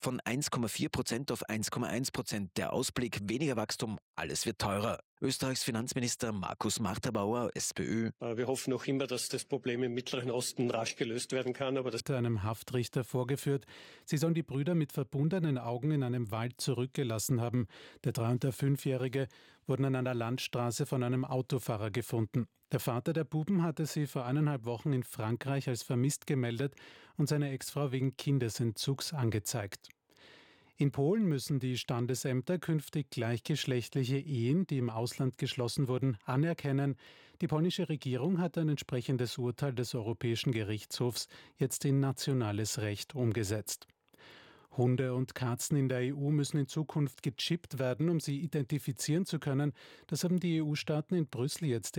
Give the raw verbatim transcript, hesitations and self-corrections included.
Von eins Komma vier Prozent auf eins Komma eins Prozent. Der Ausblick: weniger Wachstum, alles wird teurer. Österreichs Finanzminister Markus Marthabauer, SPÖ. Wir hoffen noch immer, dass das Problem im Mittleren Osten rasch gelöst werden kann. Aber das einem Haftrichter vorgeführt. Sie sollen die Brüder mit verbundenen Augen in einem Wald zurückgelassen haben. Der drei- und der fünfjährige wurden an einer Landstraße von einem Autofahrer gefunden. Der Vater der Buben hatte sie vor eineinhalb Wochen in Frankreich als vermisst gemeldet und seine Ex-Frau wegen Kindesentzugs angezeigt. In Polen müssen die Standesämter künftig gleichgeschlechtliche Ehen, die im Ausland geschlossen wurden, anerkennen. Die polnische Regierung hat ein entsprechendes Urteil des Europäischen Gerichtshofs jetzt in nationales Recht umgesetzt. Hunde und Katzen in der E U müssen in Zukunft gechippt werden, um sie identifizieren zu können. Das haben die E U-Staaten in Brüssel jetzt